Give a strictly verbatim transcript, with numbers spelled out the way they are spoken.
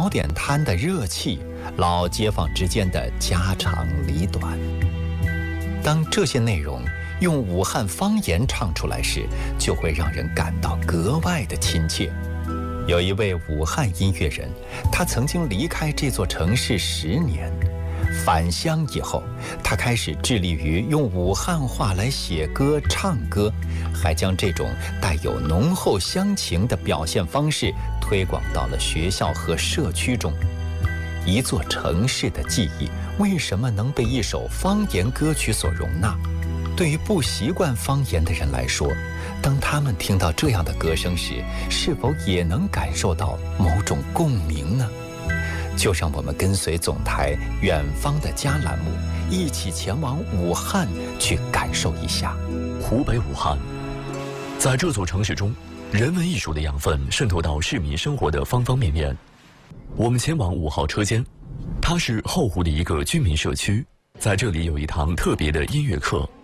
早点摊的热气，老街坊之间的家长里短。当这些内容用武汉方言唱出来时，就会让人感到格外的亲切。有一位武汉音乐人，他曾经离开这座城市十年，返乡以后，他开始致力于用武汉话来写歌唱歌，还将这种带有浓厚乡情的表现方式推广到了学校和社区中。一座城市的记忆为什么能被一首方言歌曲所容纳？对于不习惯方言的人来说，当他们听到这样的歌声时，是否也能感受到某种共鸣呢？就让我们跟随总台远方的家栏目，一起前往武汉去感受一下。 湖北武汉，在这座城市中，人文艺术的养分渗透到市民生活的方方面面。我们前往五号车间，它是后湖的一个居民社区，在这里有一堂特别的音乐课。